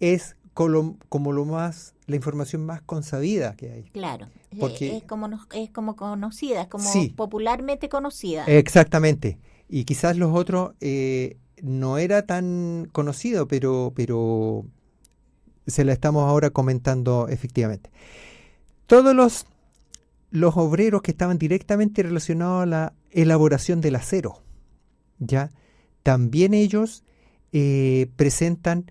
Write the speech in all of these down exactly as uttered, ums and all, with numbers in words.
es como, como lo más, la información más consabida que hay. Claro, Porque, es como es como conocida, es como sí, popularmente conocida. Exactamente. Y quizás los otros eh, no era tan conocido, pero, pero se la estamos ahora comentando efectivamente. Todos los, los obreros que estaban directamente relacionados a la elaboración del acero, ¿ya? También ellos eh, presentan,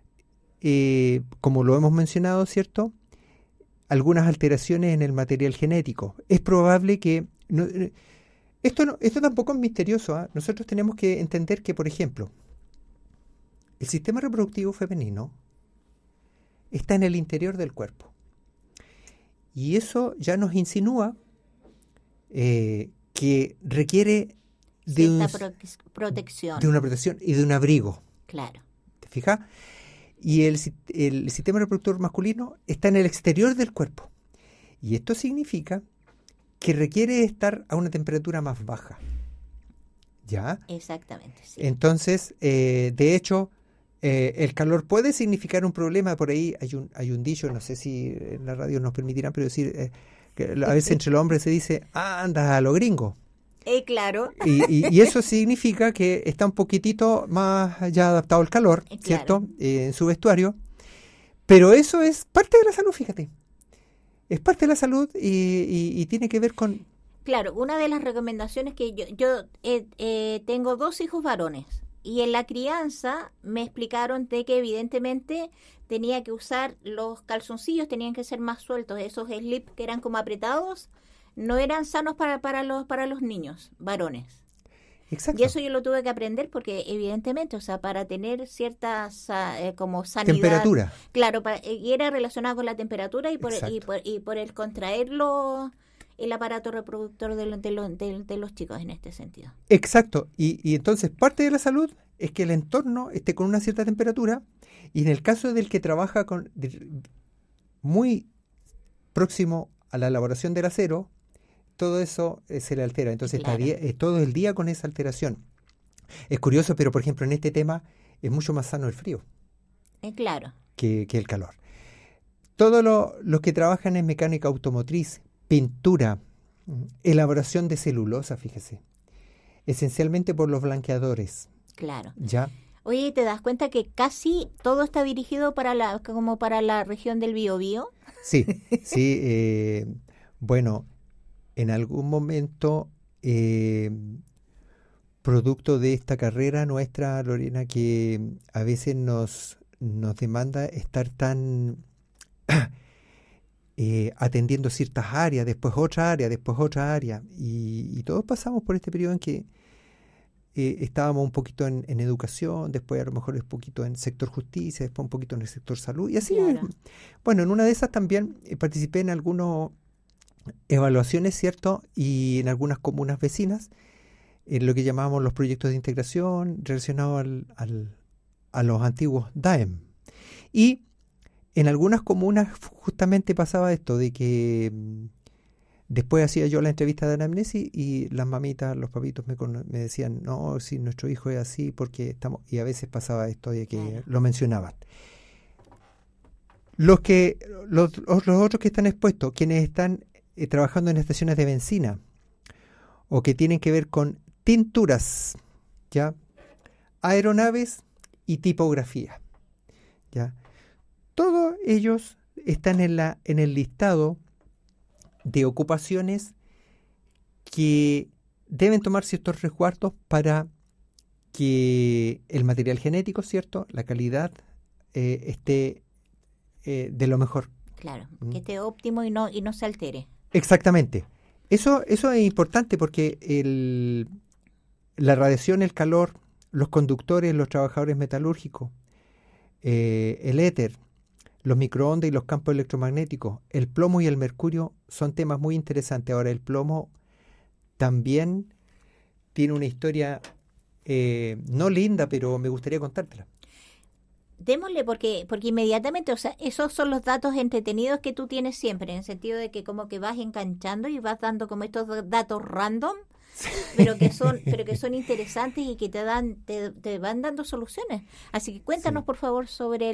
eh, como lo hemos mencionado, ¿cierto?, algunas alteraciones en el material genético. Es probable que... No, esto, no, esto tampoco es misterioso, ¿eh? Nosotros tenemos que entender que, por ejemplo, el sistema reproductivo femenino está en el interior del cuerpo. Y eso ya nos insinúa eh, que requiere de, un, pro- protección. de una protección y de un abrigo. Claro. ¿Te fijas? Y el, el sistema reproductor masculino está en el exterior del cuerpo. Y esto significa que requiere estar a una temperatura más baja. ¿Ya? Exactamente, sí. Entonces, eh, de hecho, eh, el calor puede significar un problema. Por ahí hay un, hay un dicho, no sé si en la radio nos permitirán, pero decir, eh, que a veces entre los hombres se dice, ah, anda a lo gringo. Eh, claro. Y, y, y eso significa que está un poquitito más ya adaptado al calor, claro. ¿cierto? Eh, en su vestuario. Pero eso es parte de la salud, fíjate. Es parte de la salud y, y, y tiene que ver con... Claro, una de las recomendaciones que yo, yo eh, eh, tengo dos hijos varones y en la crianza me explicaron de que evidentemente tenía que usar los calzoncillos, tenían que ser más sueltos, esos slips que eran como apretados, no eran sanos para, para, los, para los niños varones. Exacto. Y eso yo lo tuve que aprender porque evidentemente, o sea, para tener cierta eh, como sanidad... Temperatura. Claro, para, y era relacionado con la temperatura y por, y por, y por el contraerlo, el aparato reproductor de, lo, de, lo, de, de los chicos en este sentido. Exacto. Y, y entonces parte de la salud es que el entorno esté con una cierta temperatura y en el caso del que trabaja con de, muy próximo a la elaboración del acero, todo eso eh, se le altera, entonces claro. estaría eh, todo el día con esa alteración. Es curioso, pero por ejemplo en este tema es mucho más sano el frío eh, claro. que, que el calor. Todos lo, los que trabajan en mecánica automotriz, pintura, elaboración de celulosa, fíjese, esencialmente por los blanqueadores. Claro. ¿Ya? Oye, ¿te das cuenta que casi todo está dirigido para la como para la región del Biobío? Sí, sí. Eh, bueno... En algún momento, eh, producto de esta carrera nuestra, Lorena, que a veces nos, nos demanda estar tan eh, atendiendo ciertas áreas, después otra área, después otra área, y, y todos pasamos por este periodo en que eh, estábamos un poquito en, en educación, después a lo mejor un poquito en sector justicia, después un poquito en el sector salud, y así. Claro. Bueno, en una de esas también eh, participé en algunos evaluaciones, ¿cierto? Y en algunas comunas vecinas, en lo que llamábamos los proyectos de integración relacionados al, al, a los antiguos D A E M. Y en algunas comunas justamente pasaba esto, de que mmm, después hacía yo la entrevista de anamnesis y las mamitas, los papitos me, me decían, no, si nuestro hijo es así, porque estamos... Y a veces pasaba esto de que claro. Lo mencionaban. Los, que, los, los otros que están expuestos, quienes están Eh, trabajando en estaciones de bencina o que tienen que ver con tinturas, ¿ya? Aeronaves y tipografía, ¿ya? Todos ellos están en, la, en el listado de ocupaciones que deben tomar ciertos resguardos para que el material genético, ¿cierto?, la calidad eh, esté eh, de lo mejor. Claro, ¿Mm? que esté óptimo y no, y no se altere. Exactamente. Eso, eso es importante porque el, la radiación, el calor, los conductores, los trabajadores metalúrgicos, eh, el éter, los microondas y los campos electromagnéticos, el plomo y el mercurio son temas muy interesantes. Ahora, el plomo también tiene una historia eh, no linda, pero me gustaría contártela. Démosle porque porque inmediatamente, o sea, esos son los datos entretenidos que tú tienes siempre, en el sentido de que como que vas enganchando y vas dando como estos datos random, sí. pero que son pero que son interesantes y que te dan te, te van dando soluciones. Así que cuéntanos, sí. por favor, sobre